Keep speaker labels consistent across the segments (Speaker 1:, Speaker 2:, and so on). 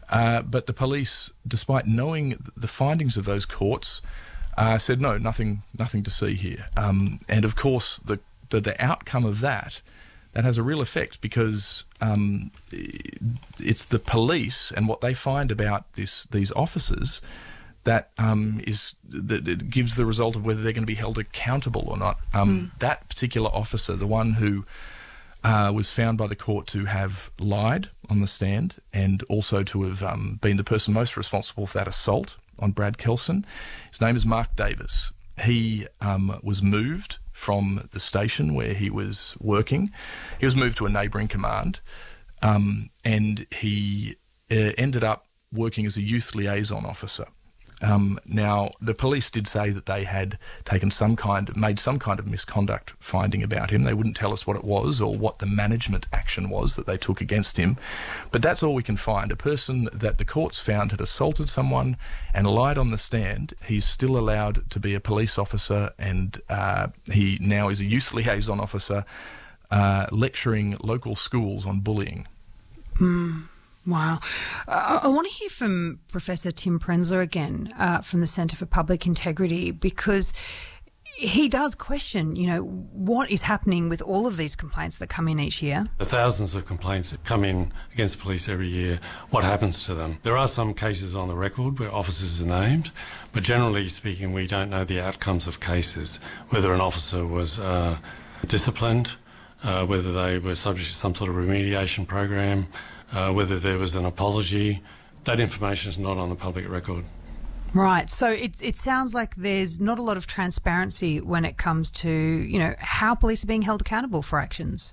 Speaker 1: But the police, despite knowing the findings of those courts, said no, nothing to see here. And of course, the outcome of that has a real effect, because it's the police and what they find about these officers that it gives the result of whether they're going to be held accountable or not. That particular officer, the one who was found by the court to have lied on the stand and also to have been the person most responsible for that assault on Brad Kelson, his name is Mark Davis. He was moved from the station where he was working. He was moved to a neighbouring command, and he ended up working as a youth liaison officer. Now, the police did say that they had made some kind of misconduct finding about him. They wouldn't tell us what it was or what the management action was that they took against him. But that's all we can find. A person that the courts found had assaulted someone and lied on the stand, he's still allowed to be a police officer, and he now is a youth liaison officer lecturing local schools on bullying.
Speaker 2: Wow. I want to hear from Professor Tim Prenzler again from the Centre for Public Integrity, because he does question, what is happening with all of these complaints that come in each year.
Speaker 3: The thousands of complaints that come in against police every year, what happens to them? There are some cases on the record where officers are named, but generally speaking, we don't know the outcomes of cases, whether an officer was disciplined, whether they were subject to some sort of remediation program, whether there was an apology. That information is not on the public record.
Speaker 2: Right. So it sounds like there's not a lot of transparency when it comes to, how police are being held accountable for actions.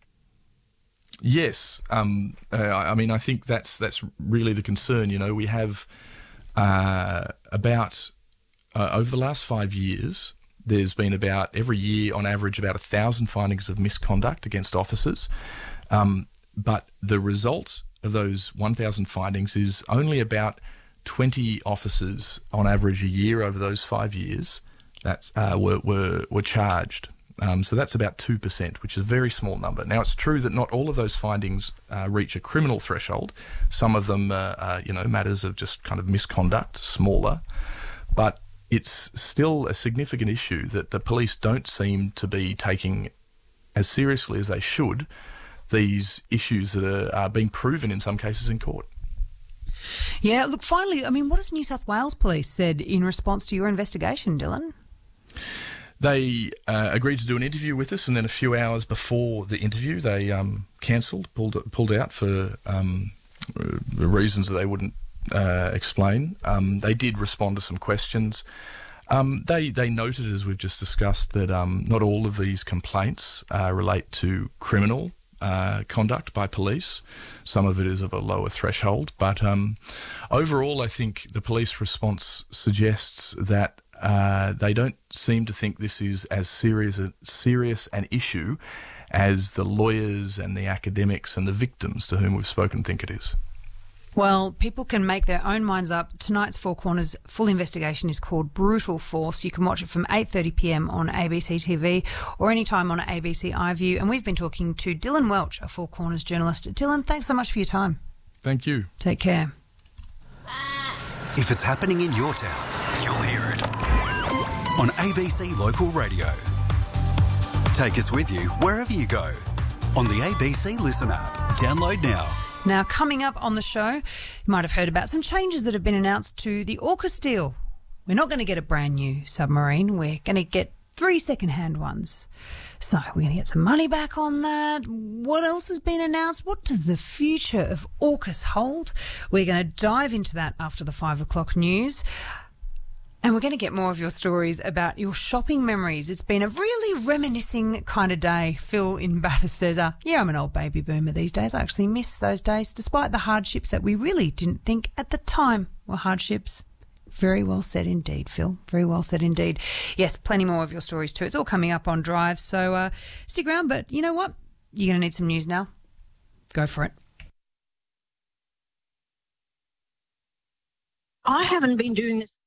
Speaker 1: Yes. I think that's really the concern. We have about over the last 5 years, there's been about every year on average about 1,000 findings of misconduct against officers. But the result of those 1,000 findings is only about 20 officers on average a year over those 5 years that were charged. So that's about 2%, which is a very small number. Now, it's true that not all of those findings reach a criminal threshold. Some of them are matters of just kind of misconduct, smaller. But it's still a significant issue that the police don't seem to be taking as seriously as they should these issues that are being proven in some cases in court.
Speaker 2: Yeah, look, finally, what has New South Wales Police said in response to your investigation, Dylan?
Speaker 1: They agreed to do an interview with us, and then a few hours before the interview they cancelled, pulled out for reasons that they wouldn't explain. They did respond to some questions. They noted, as we've just discussed, that not all of these complaints relate to criminal conduct by police. Some of it is of a lower threshold, but overall I think the police response suggests that they don't seem to think this is as serious an issue as the lawyers and the academics and the victims to whom we've spoken think it is.
Speaker 2: Well, people can make their own minds up. Tonight's Four Corners full investigation is called Brutal Force. You can watch it from 8:30pm on ABC TV or anytime on ABC iView. And we've been talking to Dylan Welch, a Four Corners journalist. Dylan, thanks so much for your time.
Speaker 1: Thank you.
Speaker 2: Take care.
Speaker 4: If it's happening in your town, you'll hear it on ABC Local Radio. Take us with you wherever you go on the ABC Listen app. Download now.
Speaker 2: Now, coming up on the show, you might have heard about some changes that have been announced to the AUKUS deal. We're not going to get a brand new submarine. We're going to get 3 second-hand ones. So we're going to get some money back on that. What else has been announced? What does the future of AUKUS hold? We're going to dive into that after the 5 o'clock news. And we're going to get more of your stories about your shopping memories. It's been a really reminiscing kind of day. Phil in Bathurst says, yeah, I'm an old baby boomer these days. I actually miss those days, despite the hardships that we really didn't think at the time were hardships. Very well said indeed, Phil. Very well said indeed. Yes, plenty more of your stories too. It's all coming up on Drive, so stick around. But you know what? You're going to need some news now. Go for it.
Speaker 5: I haven't been doing this